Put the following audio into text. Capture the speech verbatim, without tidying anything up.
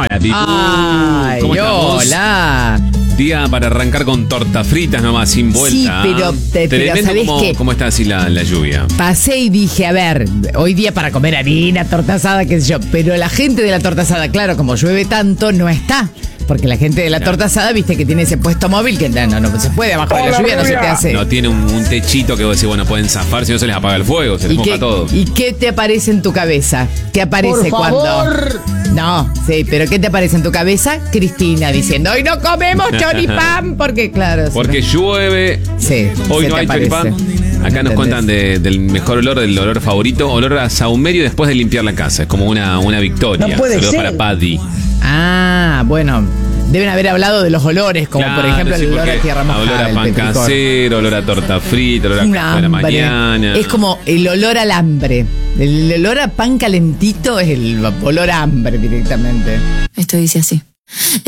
Hola, Pipu. Ay, ¿Cómo estamos? hola. Día para arrancar con tortas fritas nomás, sin vuelta. Sí, pero, te, pero Tremendo ¿sabés cómo, qué? cómo está así la, la lluvia. Pasé y dije, a ver, hoy día para comer harina, torta asada, qué sé yo. Pero la gente de la torta asada, claro, como llueve tanto, no está. Porque la gente de la Claro. torta asada, viste que tiene ese puesto móvil que no, no, no se puede, abajo de la Hola, lluvia no se te rubia. hace. No tiene un, un techito que vos decís, bueno, pueden zafar si no se les apaga el fuego, se les ¿Y moja qué, todo. ¿Y qué te aparece en tu cabeza? ¿Qué aparece Por cuando? favor. No, sí, pero ¿qué te aparece en tu cabeza? Cristina diciendo, hoy no comemos choripán, porque claro. Porque llueve, sí, hoy se no te hay aparece. choripán. Acá nos ¿Entendés? cuentan de- del mejor olor, del olor favorito, olor a saumerio después de limpiar la casa. Es como una, una victoria. No puede Saludos ser. para Paddy. Ah, bueno. Deben haber hablado de los olores, como por Claro, ejemplo sí, el olor porque a tierra mojada. olor a el pan petricor. casero, olor a torta frita, olor a Un café de la hambre. mañana. Es como el olor al hambre. El olor a pan calentito es el olor a hambre directamente. Esto dice así.